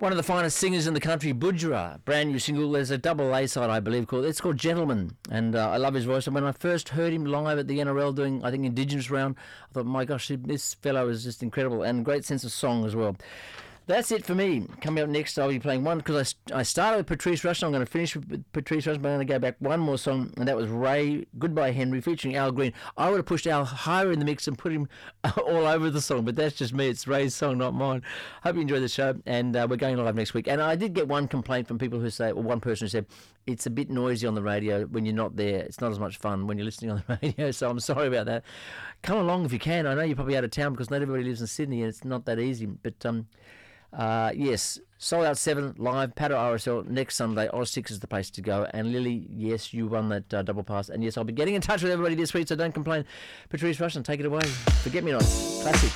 One of the finest singers in the country, Budgerah. Brand new single. There's a double A side, I believe, it's called Gentleman. And I love his voice. And when I first heard him live at the NRL doing, I think, Indigenous round, I thought, my gosh, this fellow is just incredible. And great sense of song as well. That's it for me. Coming up next, I'll be playing one, because I started with Patrice Rushen. I'm going to finish with Patrice Rushen, but I'm going to go back one more song, and that was Ray, Goodbye Henry, featuring Al Green. I would have pushed Al higher in the mix and put him all over the song, but that's just me. It's Ray's song, not mine. Hope you enjoyed the show, and we're going live next week. And I did get one complaint from people who say, or one person who said, it's a bit noisy on the radio when you're not there. It's not as much fun when you're listening on the radio, so I'm sorry about that. Come along if you can. I know you're probably out of town because not everybody lives in Sydney, and it's not that easy, but... yes, Sold Out 7 live, Paddle RSL next Sunday. Oz 6 is the place to go. And Lily, yes, you won that double pass. And yes, I'll be getting in touch with everybody this week, so don't complain. Patrice Rushen, take it away. Forget Me Not, classic.